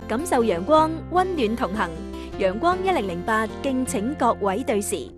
感受陽光，溫暖同行。陽光1008，敬請各位對時。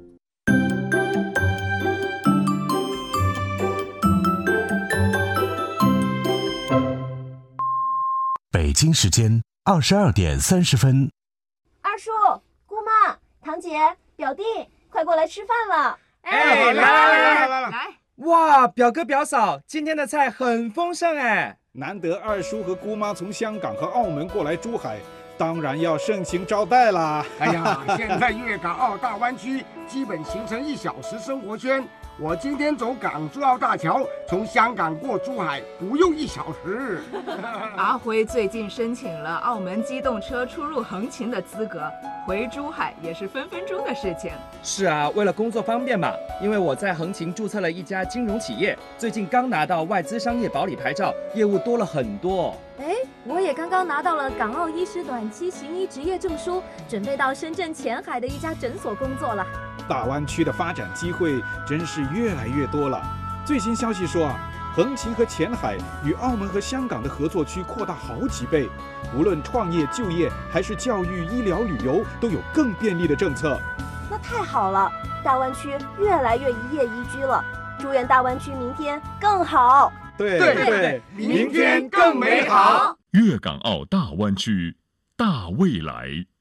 北京時間22點30分。 二叔、姑媽、堂姐、表弟，快過來吃飯了！ 哎，來！ 哇，表哥表嫂，今天的菜很豐盛哎！ 難得二叔和姑媽從香港和澳門過來珠海，當然要盛情招待啦！ 哎呀，現在粵港澳大灣區基本形成1小時生活圈。我今天走港珠澳大橋，從香港過珠海不用1小時。 阿輝最近申請了澳門機動車出入橫琴的資格，回珠海也是分分鐘的事情。 是啊，為了工作方便嘛，因為我在橫琴註冊了一家金融企業，最近剛拿到外資商業保理牌照，業務多了很多。 哎，我也剛剛拿到了港澳醫師短期行醫執業證書，準備到深圳前海的一家診所工作了。 大灣區的發展機會真是越來越多了。最新消息說橫琴和前海與澳門和香港的合作區擴大好幾倍，無論創業就業還是教育、醫療、旅遊，都有更便利的政策。 那太好了，大灣區越來越一夜宜居了。祝願大灣區明天更好。 對， 明天更美好。 粵港澳大灣區，大未來。